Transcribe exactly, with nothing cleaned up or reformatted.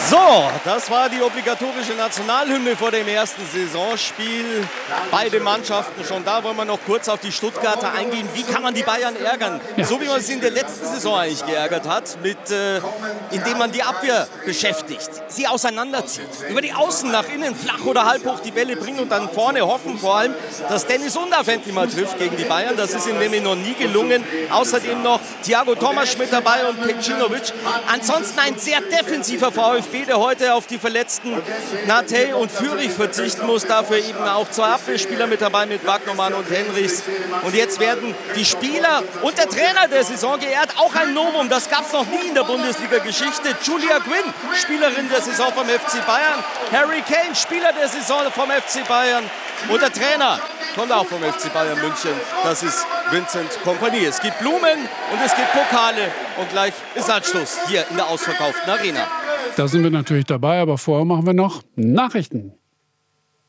So, das war die obligatorische Nationalhymne vor dem ersten Saisonspiel. Beide Mannschaften schon da. Wollen wir noch kurz auf die Stuttgarter eingehen. Wie kann man die Bayern ärgern? Ja. So wie man sie in der letzten Saison eigentlich geärgert hat, mit, äh, indem man die Abwehr beschäftigt, sie auseinanderzieht, über die Außen nach innen flach oder halb hoch die Bälle bringt und dann vorne hoffen vor allem, dass Dennis Undaff endlich mal trifft gegen die Bayern. Das ist ihm nämlich noch nie gelungen. Außerdem noch Thiago Tomasch mit dabei und Pecinovic. Ansonsten ein sehr defensiver VfB, der heute auf die verletzten Nate und Führig verzichten muss. Dafür eben auch zwei Abwehrspieler mit dabei mit Wagnermann und Henrichs. Und jetzt werden die Spieler und der Trainer der Saison geehrt. Auch ein Novum, das gab es noch nie in der Bundesliga-Geschichte. Julia Quinn, Spielerin der Saison vom F C Bayern. Harry Kane, Spieler der Saison vom F C Bayern. Und der Trainer kommt auch vom F C Bayern München. Das ist Vincent Kompany. Es gibt Blumen und es gibt Pokale. Und gleich ist Anschluss hier in der ausverkauften Arena. Da sind wir natürlich dabei, aber vorher machen wir noch Nachrichten.